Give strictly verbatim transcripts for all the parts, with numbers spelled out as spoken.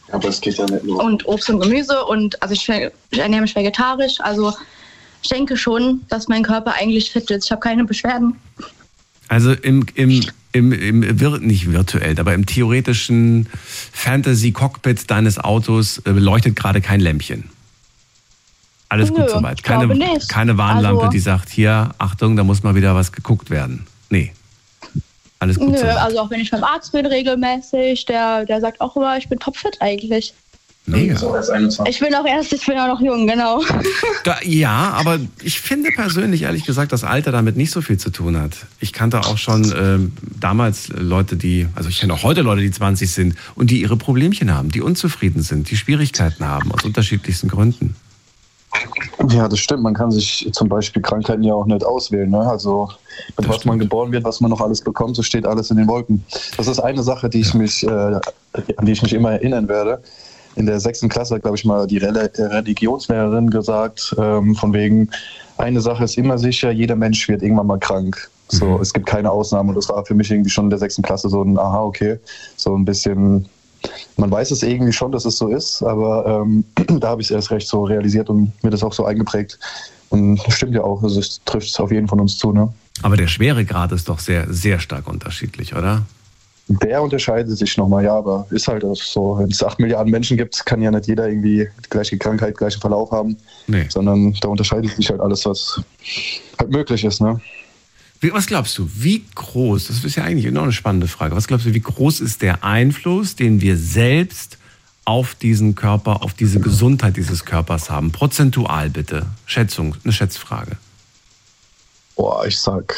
Aber es geht ja nicht nur. Und Obst und Gemüse und also ich, ich ernähre mich vegetarisch, also ich denke schon, dass mein Körper eigentlich fit ist. Ich habe keine Beschwerden. Also im, im, im, im vir- nicht virtuell, aber im theoretischen Fantasy-Cockpit deines Autos äh, leuchtet gerade kein Lämpchen. Alles Nö, gut soweit. ich glaube Keine, nicht. keine Warnlampe, Also- die sagt, hier, Achtung, da muss mal wieder was geguckt werden. Nee. Alles gut Nö, soweit. also auch wenn ich beim Arzt bin regelmäßig, der, der sagt auch immer, ich bin topfit eigentlich. Mega. So, erst einundzwanzig. Ich bin auch erst, ich bin auch noch jung, genau. Da, ja, aber ich finde persönlich, ehrlich gesagt, dass Alter damit nicht so viel zu tun hat. Ich kannte auch schon ähm, damals Leute, die, also ich kenne auch heute Leute, die zwanzig sind und die ihre Problemchen haben, die unzufrieden sind, die Schwierigkeiten haben, aus unterschiedlichsten Gründen. Ja, das stimmt. Man kann sich zum Beispiel Krankheiten ja auch nicht auswählen. Ne? Also mit Das was man stimmt. geboren wird, was man noch alles bekommt, so steht alles in den Wolken. Das ist eine Sache, die ich mich, äh, an die ich mich immer erinnern werde. In der sechsten Klasse hat, glaube ich, mal die Rel- Religionslehrerin gesagt, ähm, von wegen, eine Sache ist immer sicher, jeder Mensch wird irgendwann mal krank. So, Mhm. es gibt keine Ausnahme. Und das war für mich irgendwie schon in der sechsten Klasse so ein, aha, okay, so ein bisschen, man weiß es irgendwie schon, dass es so ist, aber ähm, da habe ich es erst recht so realisiert und mir das auch so eingeprägt. Und das stimmt ja auch, also es trifft auf jeden von uns zu, ne? Aber der Schweregrad ist doch sehr, sehr stark unterschiedlich, oder? Der unterscheidet sich nochmal, ja, aber ist halt auch so, wenn es acht Milliarden Menschen gibt, kann ja nicht jeder irgendwie die gleiche Krankheit, gleichen Verlauf haben, Nee. sondern da unterscheidet sich halt alles, was halt möglich ist, ne? Wie, was glaubst du, wie groß, das ist ja eigentlich noch eine spannende Frage, was glaubst du, wie groß ist der Einfluss, den wir selbst auf diesen Körper, auf diese Gesundheit dieses Körpers haben? Prozentual bitte, Schätzung, eine Schätzfrage. Boah, ich sag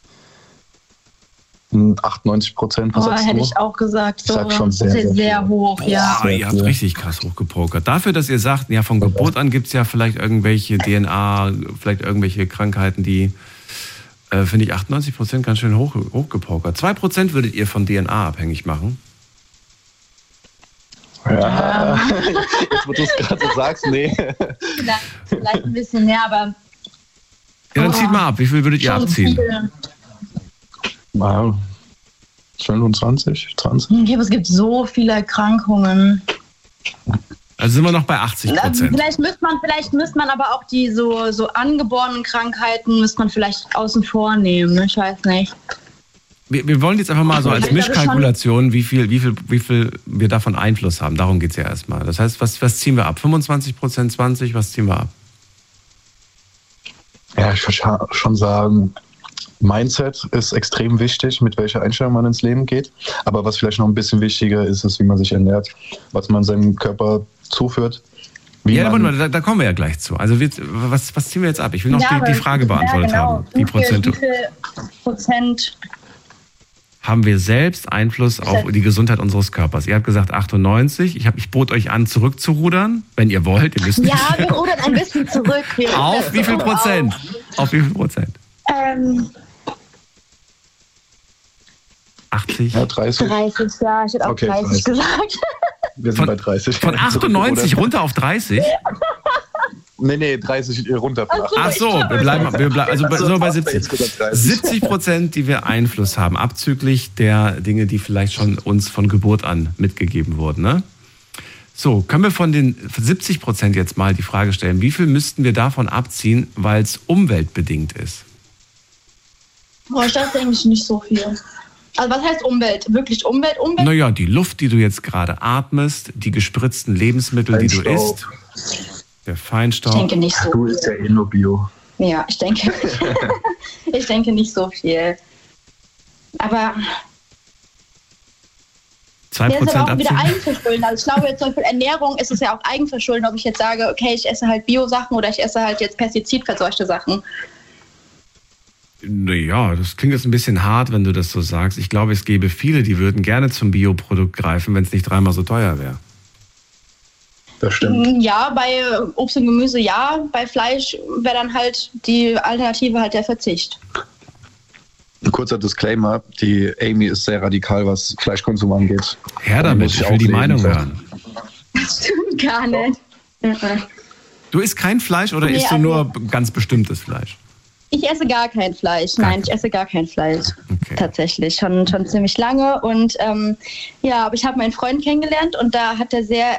achtundneunzig Prozent, was Oh, sagst hätte du? ich auch gesagt. Ich sag schon sehr, sehr, sehr sehr viel. hoch, ja. Ah, ihr habt Ja. richtig krass hochgepokert. Dafür, dass ihr sagt, ja, von Geburt an gibt es ja vielleicht irgendwelche D N A, vielleicht irgendwelche Krankheiten, die, äh, finde ich, achtundneunzig Prozent ganz schön hoch, hochgepokert. zwei Prozent würdet ihr von D N A abhängig machen? Ja, jetzt, wo du es gerade so sagst, nee. Vielleicht, vielleicht ein bisschen mehr, aber Ja, dann Oh. zieht mal ab. Wie viel würdet ihr schon abziehen? viel. Ja, fünfundzwanzig, zwanzig. Okay, aber es gibt so viele Erkrankungen. Also sind wir noch bei achtzig Na, Prozent. Vielleicht müsste man, vielleicht müsste man aber auch die so, so angeborenen Krankheiten müsste man vielleicht außen vor nehmen. ne? Ich weiß nicht. Wir, wir wollen jetzt einfach mal so als Ich glaube schon- Mischkalkulation, wie viel, wie viel, wie viel wir davon Einfluss haben. Darum geht es ja erstmal. Das heißt, was, was ziehen wir ab? fünfundzwanzig Prozent, zwanzig, was ziehen wir ab? Ja, ich würde schon sagen, Mindset ist extrem wichtig, mit welcher Einstellung man ins Leben geht. Aber was vielleicht noch ein bisschen wichtiger ist, ist, wie man sich ernährt, was man seinem Körper zuführt. Wie Ja, man, warte mal, da, da kommen wir ja gleich zu. Also wir, was, was ziehen wir jetzt ab? Ich will noch Ja, die, die aber- Frage beantwortet ja, genau. haben. Die Wie viel- Prozent. Wie viel Prozent? Haben wir selbst Einfluss auf die Gesundheit unseres Körpers? Ihr habt gesagt achtundneunzig. Ich, hab, ich bot euch an, zurückzurudern, wenn ihr wollt. Ihr müsst nicht. Ja, wir rudern ein bisschen zurück. Wir Auf rudern wie viel zurück Prozent? Auf wie viel Prozent? Auf, ähm, achtzig? ja, dreißig. dreißig, ja, ich hätte auch Okay, dreißig dreißig. gesagt. Wir sind Von- bei dreißig. Von achtundneunzig runter auf dreißig? Nee, nee, dreißig runter. Von Ach so. Ach so, wir bleiben, wir bleiben also bei, so bei siebzig. dreißig. siebzig Prozent, die wir Einfluss haben, abzüglich der Dinge, die vielleicht schon uns von Geburt an mitgegeben wurden. Ne? So, können wir von den siebzig Prozent jetzt mal die Frage stellen, wie viel müssten wir davon abziehen, weil es umweltbedingt ist? Boah, ich dachte eigentlich nicht so viel. Also was heißt Umwelt? Wirklich Umwelt? Umwelt? Naja, die Luft, die du jetzt gerade atmest, die gespritzten Lebensmittel, die du Feinstaub. isst, der Ich Feinstaub. denke nicht so Du isst ja eh nur Bio. Ja, ich denke, ich denke nicht so viel. Aber zwei der ist Prozent aber auch wieder abziehen? Eigenverschulden. Also ich glaube, jetzt zum Beispiel Ernährung ist es ja auch Eigenverschulden, ob ich jetzt sage, okay, ich esse halt Bio-Sachen oder ich esse halt jetzt pestizidverseuchte Sachen. Naja, das klingt jetzt ein bisschen hart, wenn du das so sagst. Ich glaube, es gäbe viele, die würden gerne zum Bioprodukt greifen, wenn es nicht dreimal so teuer wäre. Das stimmt. Ja, bei Obst und Gemüse ja, bei Fleisch wäre dann halt die Alternative halt der Verzicht. Ein kurzer Disclaimer, die Amy ist sehr radikal, was Fleischkonsum angeht. Her Da damit, muss ich ich will die auflegen, Meinung so. hören. Das stimmt gar nicht. Mhm. Du isst kein Fleisch oder Nee, isst du also- nur ganz bestimmtes Fleisch? Ich esse gar kein Fleisch. Gar Nein, ich esse gar kein Fleisch. Okay. Tatsächlich, schon, schon ziemlich lange. Und ähm, ja, aber ich habe meinen Freund kennengelernt und da hat er sehr